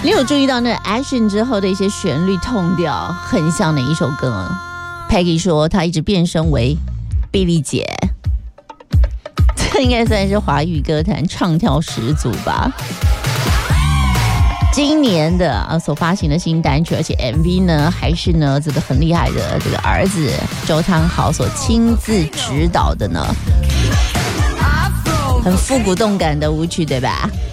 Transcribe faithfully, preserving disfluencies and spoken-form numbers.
你有注意到那 action 之后的一些旋律痛调很像哪一首歌吗？ Peggy 说她一直变声为碧丽姐，这应该算是华语歌坛唱跳始祖吧。今年的啊所发行的新单曲，而且 M V 呢还是呢这个很厉害的这个儿子周汤豪所亲自指导的呢，很复古动感的舞曲，对吧？